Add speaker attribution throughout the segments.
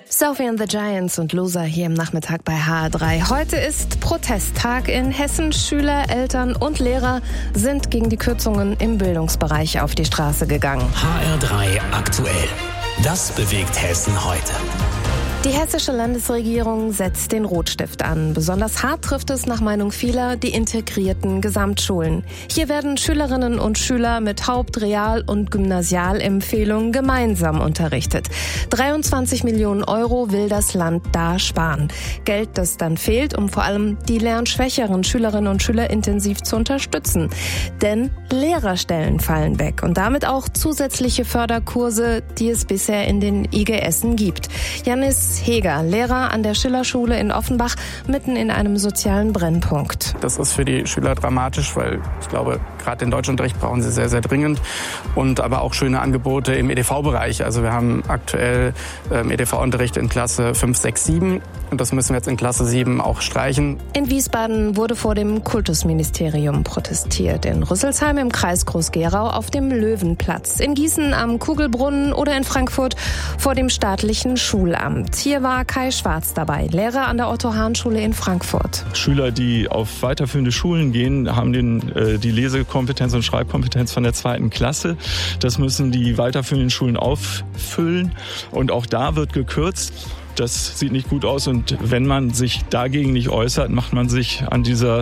Speaker 1: Sophie and the Giants und Loser hier im Nachmittag bei HR3. Heute ist Protesttag in Hessen. Schüler, Eltern und Lehrer sind gegen die Kürzungen im Bildungsbereich auf die Straße gegangen.
Speaker 2: HR3 aktuell. Das bewegt Hessen heute.
Speaker 1: Die hessische Landesregierung setzt den Rotstift an. Besonders hart trifft es nach Meinung vieler die integrierten Gesamtschulen. Hier werden Schülerinnen und Schüler mit Haupt-, Real- und Gymnasialempfehlungen gemeinsam unterrichtet. 23 Millionen Euro will das Land da sparen. Geld, das dann fehlt, um vor allem die lernschwächeren Schülerinnen und Schüler intensiv zu unterstützen. Denn Lehrerstellen fallen weg und damit auch zusätzliche Förderkurse, die es bisher in den IGSen gibt. Janis Heger, Lehrer an der Schillerschule in Offenbach, mitten in einem sozialen Brennpunkt.
Speaker 3: Das ist für die Schüler dramatisch, weil ich glaube, gerade den Deutschunterricht brauchen sie sehr, sehr dringend. Und aber auch schöne Angebote im EDV-Bereich. Also wir haben aktuell EDV-Unterricht in Klasse 5, 6, 7. Und das müssen wir jetzt in Klasse 7 auch streichen.
Speaker 1: In Wiesbaden wurde vor dem Kultusministerium protestiert. In Rüsselsheim im Kreis Groß-Gerau auf dem Löwenplatz. In Gießen am Kugelbrunnen oder in Frankfurt vor dem staatlichen Schulamt. Hier war Kai Schwarz dabei, Lehrer an der Otto-Hahn-Schule in Frankfurt.
Speaker 4: Schüler, die auf weiterführende Schulen gehen, haben die Lesekompetenz und Schreibkompetenz von der 2. Klasse. Das müssen die weiterführenden Schulen auffüllen. Und auch da wird gekürzt. Das sieht nicht gut aus. Und wenn man sich dagegen nicht äußert, macht man sich an dieser,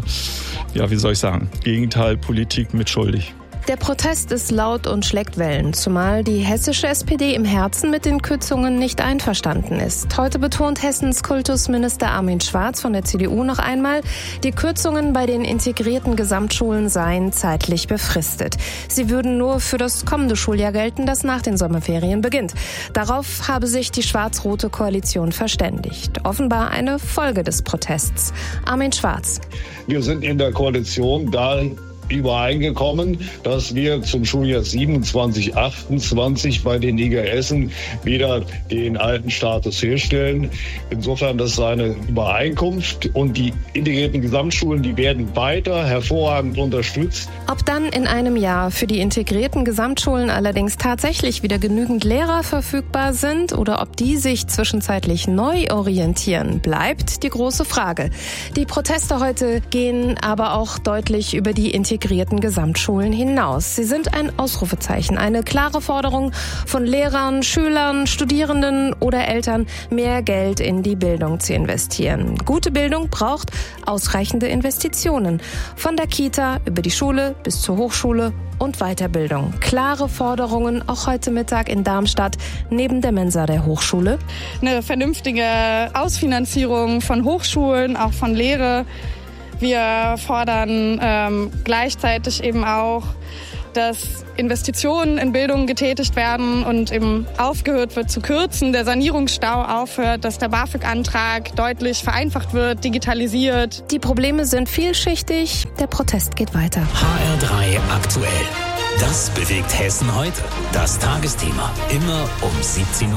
Speaker 4: Gegenteilpolitik mitschuldig.
Speaker 1: Der Protest ist laut und schlägt Wellen, zumal die hessische SPD im Herzen mit den Kürzungen nicht einverstanden ist. Heute betont Hessens Kultusminister Armin Schwarz von der CDU noch einmal, die Kürzungen bei den integrierten Gesamtschulen seien zeitlich befristet. Sie würden nur für das kommende Schuljahr gelten, das nach den Sommerferien beginnt. Darauf habe sich die schwarz-rote Koalition verständigt. Offenbar eine Folge des Protests. Armin Schwarz.
Speaker 5: Wir sind in der Koalition übereingekommen, dass wir zum Schuljahr 27, 28 bei den IGSen wieder den alten Status herstellen. Insofern, das ist eine Übereinkunft und die integrierten Gesamtschulen, die werden weiter hervorragend unterstützt.
Speaker 1: Ob dann in einem Jahr für die integrierten Gesamtschulen allerdings tatsächlich wieder genügend Lehrer verfügbar sind oder ob die sich zwischenzeitlich neu orientieren, bleibt die große Frage. Die Proteste heute gehen aber auch deutlich über die integrierten Gesamtschulen hinaus. Sie sind ein Ausrufezeichen, eine klare Forderung von Lehrern, Schülern, Studierenden oder Eltern, mehr Geld in die Bildung zu investieren. Gute Bildung braucht ausreichende Investitionen. Von der Kita über die Schule bis zur Hochschule und Weiterbildung. Klare Forderungen auch heute Mittag in Darmstadt neben der Mensa der Hochschule.
Speaker 6: Eine vernünftige Ausfinanzierung von Hochschulen, auch von Lehre. Wir fordern gleichzeitig eben auch, dass Investitionen in Bildung getätigt werden und eben aufgehört wird zu kürzen, der Sanierungsstau aufhört, dass der BAföG-Antrag deutlich vereinfacht wird, digitalisiert.
Speaker 1: Die Probleme sind vielschichtig, der Protest geht weiter.
Speaker 2: HR3 aktuell. Das bewegt Hessen heute. Das Tagesthema. Immer um 17 Uhr.